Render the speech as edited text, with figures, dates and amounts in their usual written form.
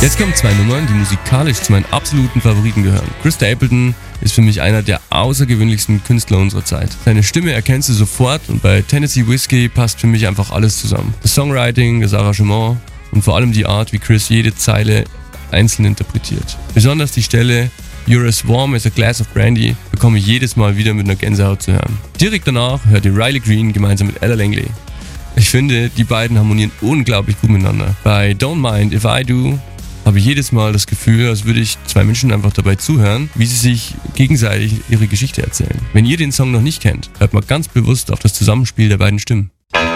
Jetzt kommen zwei Nummern, die musikalisch zu meinen absoluten Favoriten gehören. Chris Stapleton ist für mich einer der außergewöhnlichsten Künstler unserer Zeit. Seine Stimme erkennst du sofort und bei Tennessee Whiskey passt für mich einfach alles zusammen. Das Songwriting, das Arrangement und vor allem die Art, wie Chris jede Zeile einzeln interpretiert. Besonders die Stelle You're as warm as a glass of brandy bekomme ich jedes Mal wieder mit einer Gänsehaut zu hören. Direkt danach hört ihr Riley Green gemeinsam mit Ella Langley. Ich finde, die beiden harmonieren unglaublich gut miteinander. Bei Don't Mind If I Do habe ich jedes Mal das Gefühl, als würde ich zwei Menschen einfach dabei zuhören, wie sie sich gegenseitig ihre Geschichte erzählen. Wenn ihr den Song noch nicht kennt, hört mal ganz bewusst auf das Zusammenspiel der beiden Stimmen.